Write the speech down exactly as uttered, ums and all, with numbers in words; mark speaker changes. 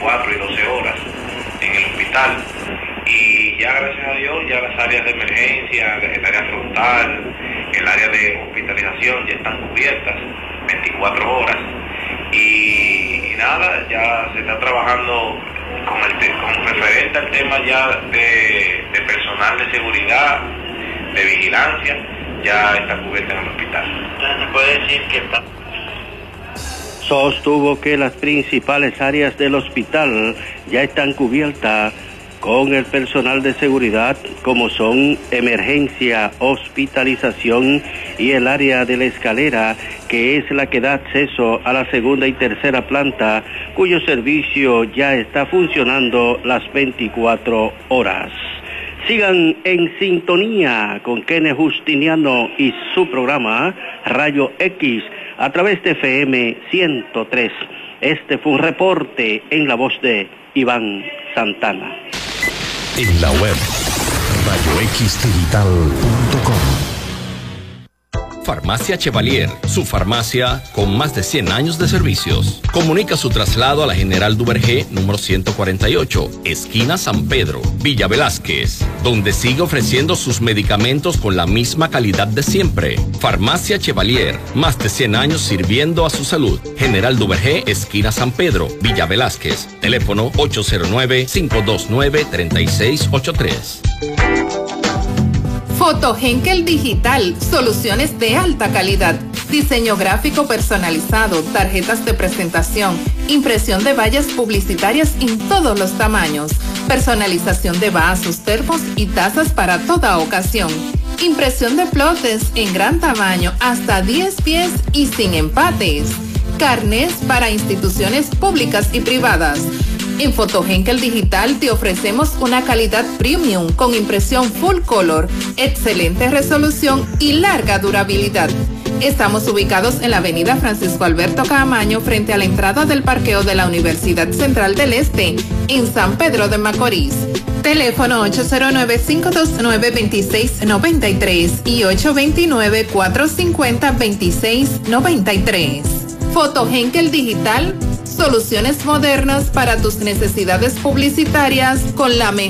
Speaker 1: veinticuatro y doce horas en el hospital. Y ya gracias a Dios, ya las áreas de emergencia, el área frontal, el área de hospitalización ya están cubiertas veinticuatro horas. Y, y nada, ya se está trabajando con, el te, con referente al tema ya de, de personal de seguridad, de vigilancia, ya está cubierta en el hospital.
Speaker 2: Entonces se puede decir que está...
Speaker 3: Sostuvo que las principales áreas del hospital ya están cubiertas con el personal de seguridad, como son emergencia, hospitalización y el área de la escalera, que es la que da acceso a la segunda y tercera planta, cuyo servicio ya está funcionando las veinticuatro horas. Sigan en sintonía con Kenneth Justiniano y su programa Rayo X a través de F M ciento tres. Este fue un reporte en la voz de Iván Santana.
Speaker 4: En la web, rayo x digital punto com. Farmacia Chevalier, su farmacia con más de cien años de servicios. Comunica su traslado a la General Duvergé, número ciento cuarenta y ocho, esquina San Pedro, Villa Velázquez, donde sigue ofreciendo sus medicamentos con la misma calidad de siempre. Farmacia Chevalier, más de cien años sirviendo a su salud. General Duvergé, esquina San Pedro, Villa Velázquez. Teléfono ocho cero nueve, cinco dos nueve, tres seis ocho tres.
Speaker 5: Fotohenkel Digital, soluciones de alta calidad, diseño gráfico personalizado, tarjetas de presentación, impresión de vallas publicitarias en todos los tamaños, personalización de vasos, termos y tazas para toda ocasión, impresión de plotes en gran tamaño hasta diez pies y sin empates, carnés para instituciones públicas y privadas. En Fotohenkel Digital te ofrecemos una calidad premium con impresión full color, excelente resolución y larga durabilidad. Estamos ubicados en la avenida Francisco Alberto Caamaño frente a la entrada del parqueo de la Universidad Central del Este en San Pedro de Macorís. Teléfono ocho cero nueve, cinco dos nueve, dos seis nueve tres y ocho dos nueve, cuatro cinco cero, dos seis nueve tres. Fotohenkel Digital, soluciones modernas para tus necesidades publicitarias con la mejor